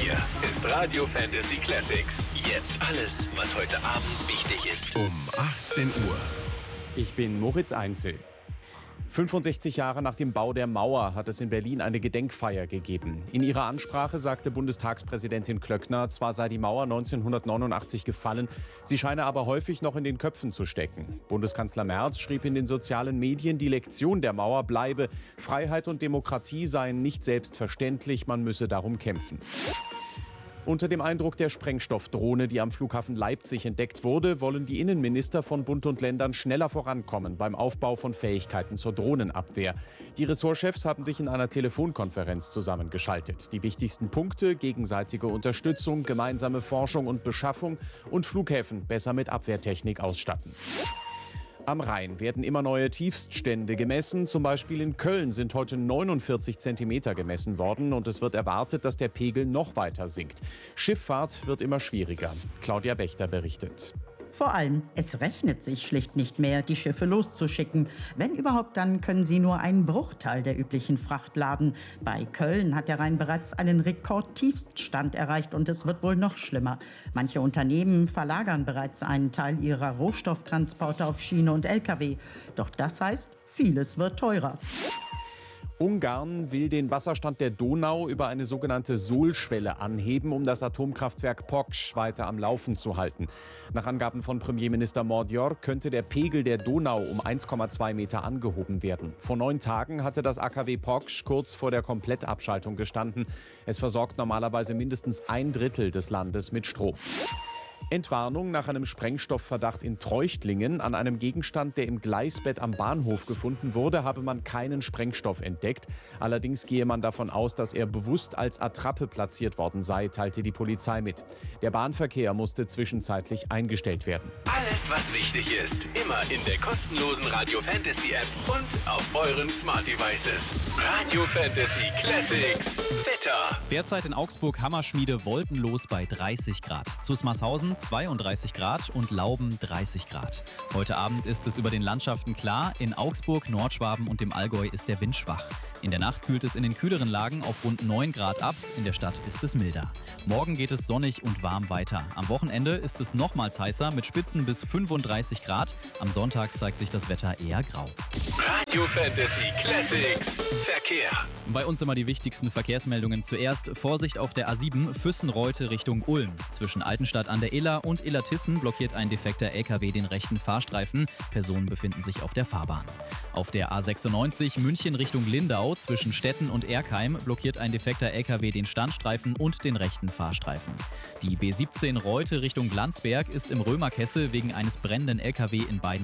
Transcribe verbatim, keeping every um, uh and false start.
Hier ist Radio Fantasy Classics. Jetzt alles, was heute Abend wichtig ist. Um achtzehn Uhr. Ich bin Moritz Einzel. fünfundsechzig Jahre nach dem Bau der Mauer hat es in Berlin eine Gedenkfeier gegeben. In ihrer Ansprache sagte Bundestagspräsidentin Klöckner, zwar sei die Mauer neunzehnhundertneunundachtzig gefallen, sie scheine aber häufig noch in den Köpfen zu stecken. Bundeskanzler Merz schrieb in den sozialen Medien, die Lektion der Mauer bleibe, Freiheit und Demokratie seien nicht selbstverständlich, man müsse darum kämpfen. Unter dem Eindruck der Sprengstoffdrohne, die am Flughafen Leipzig entdeckt wurde, wollen die Innenminister von Bund und Ländern schneller vorankommen beim Aufbau von Fähigkeiten zur Drohnenabwehr. Die Ressortchefs haben sich in einer Telefonkonferenz zusammengeschaltet. Die wichtigsten Punkte: gegenseitige Unterstützung, gemeinsame Forschung und Beschaffung und Flughäfen besser mit Abwehrtechnik ausstatten. Am Rhein werden immer neue Tiefststände gemessen. Zum Beispiel in Köln sind heute neunundvierzig Zentimeter gemessen worden und es wird erwartet, dass der Pegel noch weiter sinkt. Schifffahrt wird immer schwieriger. Claudia Wächter berichtet. Vor allem, es rechnet sich schlicht nicht mehr, die Schiffe loszuschicken. Wenn überhaupt, dann können sie nur einen Bruchteil der üblichen Fracht laden. Bei Köln hat der Rhein bereits einen Rekordtiefststand erreicht und es wird wohl noch schlimmer. Manche Unternehmen verlagern bereits einen Teil ihrer Rohstofftransporte auf Schiene und L K W. Doch das heißt, vieles wird teurer. Ungarn will den Wasserstand der Donau über eine sogenannte Sohlschwelle anheben, um das Atomkraftwerk Poksch weiter am Laufen zu halten. Nach Angaben von Premierminister Mordjor könnte der Pegel der Donau um eins Komma zwei Meter angehoben werden. Vor neun Tagen hatte das A K W Poksch kurz vor der Komplettabschaltung gestanden. Es versorgt normalerweise mindestens ein Drittel des Landes mit Strom. Entwarnung nach einem Sprengstoffverdacht in Treuchtlingen. An einem Gegenstand, der im Gleisbett am Bahnhof gefunden wurde, habe man keinen Sprengstoff entdeckt. Allerdings gehe man davon aus, dass er bewusst als Attrappe platziert worden sei, teilte die Polizei mit. Der Bahnverkehr musste zwischenzeitlich eingestellt werden. Alles, was wichtig ist, immer in der kostenlosen Radio Fantasy App und auf euren Smart Devices. Radio Fantasy Classics. Wetter. Derzeit in Augsburg Hammerschmiede wolkenlos bei dreißig Grad. Zusmarshausen zweiunddreißig Grad und Lauben dreißig Grad. Heute Abend ist es über den Landschaften klar. In Augsburg, Nordschwaben und dem Allgäu ist der Wind schwach. In der Nacht kühlt es in den kühleren Lagen auf rund neun Grad ab. In der Stadt ist es milder. Morgen geht es sonnig und warm weiter. Am Wochenende ist es nochmals heißer mit Spitzen bis fünfunddreißig Grad. Am Sonntag zeigt sich das Wetter eher grau. Radio Fantasy Classics. Verkehr. Bei uns immer die wichtigsten Verkehrsmeldungen. Zuerst Vorsicht auf der A sieben Füssen-Reute Richtung Ulm. Zwischen Altenstadt an der Iller und Illertissen blockiert ein defekter L K W den rechten Fahrstreifen. Personen befinden sich auf der Fahrbahn. Auf der A sechsundneunzig München Richtung Lindau zwischen Stetten und Erkheim blockiert ein defekter L K W den Standstreifen und den rechten Fahrstreifen. Die B siebzehn Reute Richtung Landsberg ist im Römerkessel wegen eines brennenden L K W in beiden